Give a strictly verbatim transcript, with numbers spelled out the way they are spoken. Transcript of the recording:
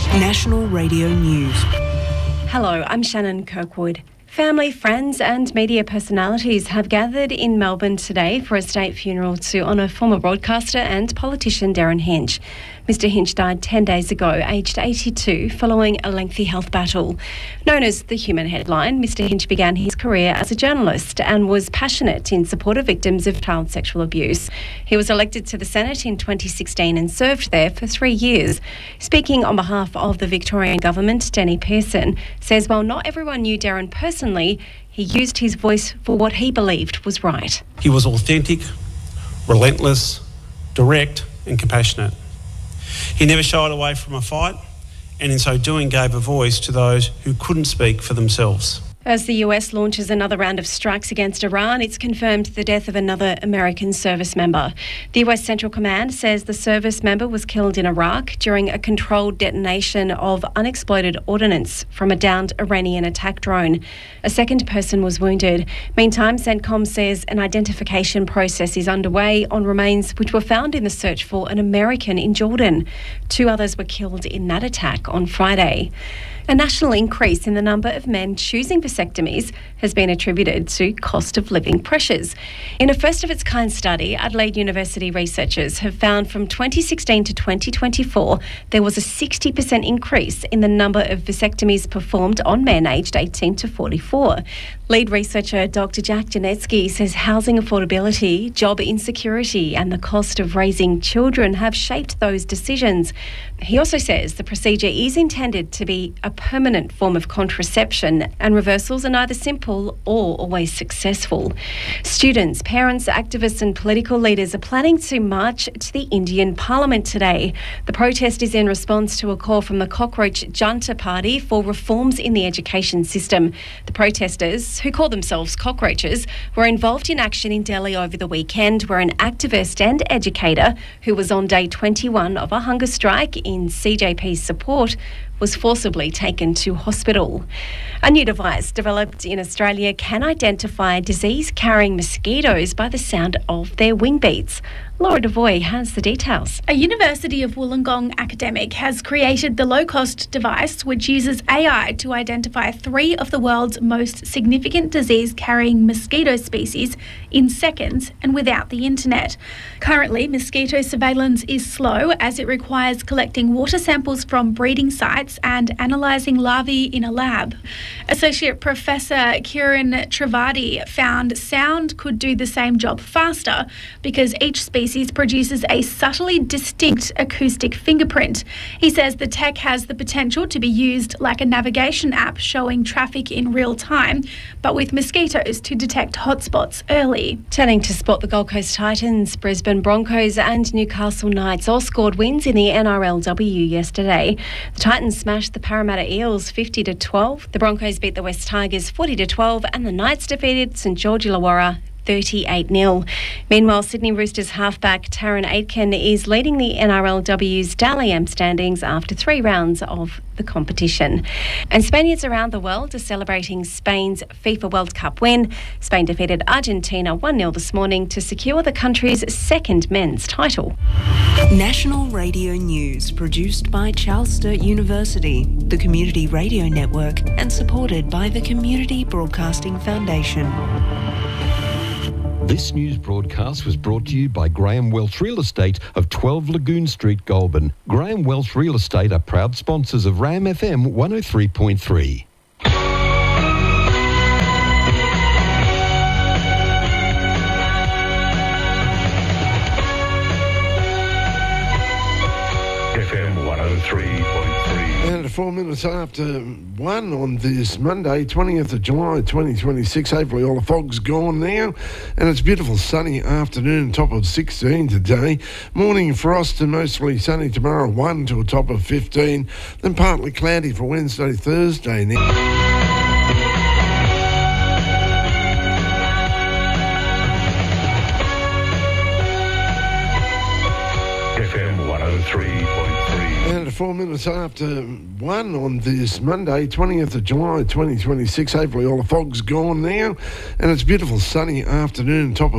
National Radio News. Hello, I'm Shannon Kirkwood. Family, friends and media personalities have gathered in Melbourne today for a state funeral to honour former broadcaster and politician Derryn Hinch. Mister Hinch died ten days ago, aged eighty-two, following a lengthy health battle. Known as the Human Headline, Mister Hinch began his career as a journalist and was passionate in support of victims of child sexual abuse. He was elected to the Senate in twenty sixteen and served there for three years. Speaking on behalf of the Victorian Government, Danny Pearson says while not everyone knew Derryn personally, he used his voice for what he believed was right. He was authentic, relentless, direct and compassionate. He never shied away from a fight, and in so doing gave a voice to those who couldn't speak for themselves. As the U S launches another round of strikes against Iran, it's confirmed the death of another American service member. The U S Central Command says the service member was killed in Iraq during a controlled detonation of unexploded ordnance from a downed Iranian attack drone. A second person was wounded. Meantime, CENTCOM says an identification process is underway on remains which were found in the search for an American in Jordan. Two others were killed in that attack on Friday. A national increase in the number of men choosing vasectomies has been attributed to cost of living pressures. In a first-of-its-kind study, Adelaide University researchers have found from twenty sixteen to twenty twenty-four there was a sixty percent increase in the number of vasectomies performed on men aged eighteen to forty-four. Lead researcher Doctor Jack Janetsky says housing affordability, job insecurity and the cost of raising children have shaped those decisions. He also says the procedure is intended to be a permanent form of contraception and reversals are neither simple or always successful. Students, parents, activists and political leaders are planning to march to the Indian Parliament today. The protest is in response to a call from the Cockroach Junta Party for reforms in the education system. The protesters, who call themselves cockroaches, were involved in action in Delhi over the weekend where an activist and educator who was on day twenty-one of a hunger strike in C J P's support was forcibly taken to hospital. A new device developed in Australia can identify disease-carrying mosquitoes by the sound of their wing beats. Laura Devoy has the details. A University of Wollongong academic has created the low-cost device which uses A I to identify three of the world's most significant disease-carrying mosquito species in seconds and without the internet. Currently, mosquito surveillance is slow as it requires collecting water samples from breeding sites and analysing larvae in a lab. Associate Professor Kiran Trivedi found sound could do the same job faster because each species produces a subtly distinct acoustic fingerprint. He says the tech has the potential to be used like a navigation app showing traffic in real time, but with mosquitoes to detect hotspots early. Turning to sport, the Gold Coast Titans, Brisbane Broncos and Newcastle Knights all scored wins in the N R L W yesterday. The Titans smashed the Parramatta Eels fifty to twelve. The Broncos beat the West Tigers forty to twelve and the Knights defeated St George Illawarra thirty-eight nil. Meanwhile, Sydney Roosters halfback Taryn Aitken is leading the N R L W's Dally M standings after three rounds of the competition. And Spaniards around the world are celebrating Spain's FIFA World Cup win. Spain defeated Argentina one nil this morning to secure the country's second men's title. National Radio News, produced by Charles Sturt University, the Community Radio Network, and supported by the Community Broadcasting Foundation. This news broadcast was brought to you by Graham Welch Real Estate of twelve Lagoon Street, Goulburn. Graham Welch Real Estate are proud sponsors of RAM F M one oh three point three. F M one oh three point three. And four minutes after one on this Monday, twentieth of July, twenty twenty-six. Hopefully all the fog's gone now. And it's a beautiful sunny afternoon, top of sixteen today. Morning frost and mostly sunny tomorrow, one to a top of fifteen. Then partly cloudy for Wednesday, Thursday now. F M one oh three point three. And four minutes after one on this Monday, twentieth of July, twenty twenty-six. Hopefully all the fog's gone now. And it's a beautiful sunny afternoon, top of